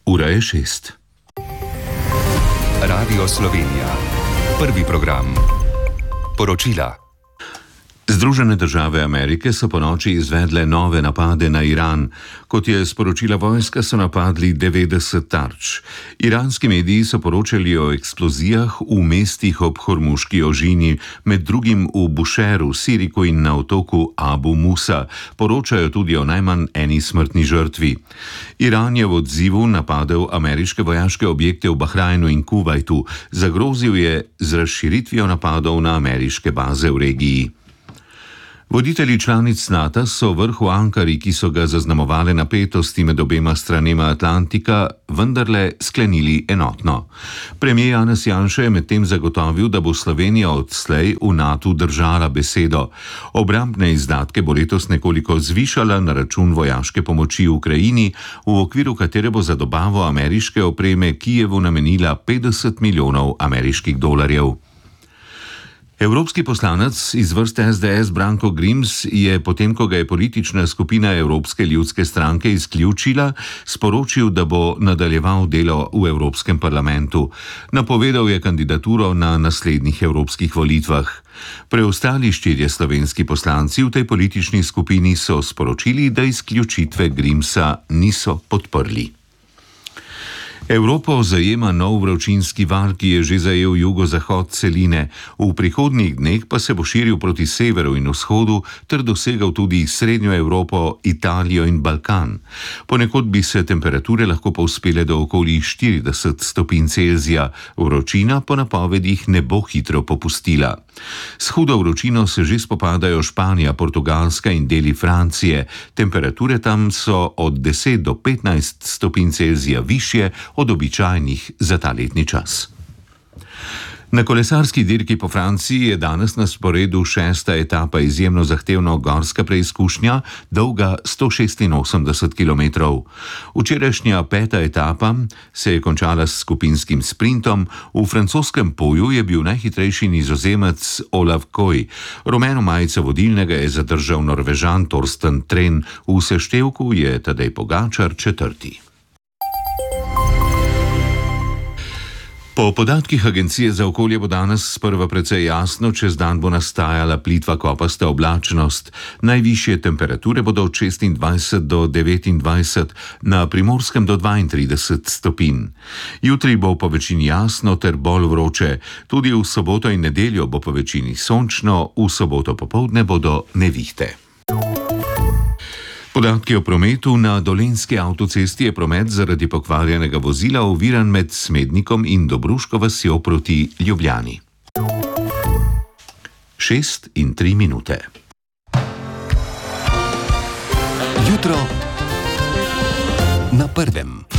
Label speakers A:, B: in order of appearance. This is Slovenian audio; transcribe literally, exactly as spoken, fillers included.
A: Ura je šest.
B: Radio Slovenija. Prvi program. Poročila.
A: Združene države Amerike so ponoči izvedle nove napade na Iran. Kot je sporočila vojska, so napadli devetdeset tarč. Iranski mediji so poročali o eksplozijah v mestih ob Hormuški ožini, med drugim v Bušeru, Siriku in na otoku Abu Musa. Poročajo tudi o najmanj eni smrtni žrtvi. Iran je v odzivu napadel ameriške vojaške objekte v Bahrajnu in Kuvajtu. Zagrozil je z razširitvijo napadov na ameriške baze v regiji. Voditelji članic NATO so vrh v Ankari, ki so ga zaznamovale napetosti med obema stranema Atlantika, vendarle sklenili enotno. Premijer Janez Janša je medtem zagotovil, da bo Slovenija odslej v NATO držala besedo. Obrambne izdatke bo letos nekoliko zvišala na račun vojaške pomoči Ukrajini, v okviru katere bo za dobavo ameriške opreme Kijevu namenila petdeset milijonov ameriških dolarjev. Evropski poslanec iz vrste es de es Branko Grims je, potem ko ga je politična skupina Evropske ljudske stranke izključila, sporočil, da bo nadaljeval delo v Evropskem parlamentu. Napovedal je kandidaturo na naslednjih evropskih volitvah. Preostali štirje slovenski poslanci v tej politični skupini so sporočili, da izključitve Grimsa niso podprli. Evropo zajema nov vročinski val, ki je že zajel jugozahod celine. V prihodnjih dneh pa se bo širil proti severu in vzhodu ter dosegal tudi srednjo Evropo, Italijo in Balkan. Ponekod bi se temperature lahko povzpele do okoli štirideset stopinj Celzija. Vročina po napovedih ne bo hitro popustila. S hudo vročino se že spopadajo Španija, Portugalska in deli Francije. Temperature tam so od deset do petnajst stopinj Celzija višje od običajnih za ta letni čas. Na kolesarski dirki po Franciji je danes na sporedu šesta etapa izjemno zahtevna gorska preizkušnja, dolga sto šestinosemdeset kilometrov. Včerajšnja peta etapa se je končala s skupinskim sprintom. V francoskem Pouju je bil najhitrejši Nizozemec Olaf Koy. Rumeno majico vodilnega je zadržal Norvežan Torsten Tren. V seštevku je Tadej Pogačar četrti. Po podatkih Agencije za okolje bo danes sprva precej jasno, čez dan bo nastajala plitva kopasta oblačnost. Najvišje temperature bodo od šestindvajset do devetindvajset, na Primorskem do dvaintrideset stopinj. Jutri bo po večini jasno ter bolj vroče. Tudi v soboto in nedeljo bo po večini sončno, v soboto popoldne bodo nevihte. Podatki o prometu. Na Dolenjski avtocesti je promet zaradi pokvarjenega vozila oviran med Smednikom in Dobruško vasjo proti Ljubljani. Šest in tri minute.
B: Jutro na prvem.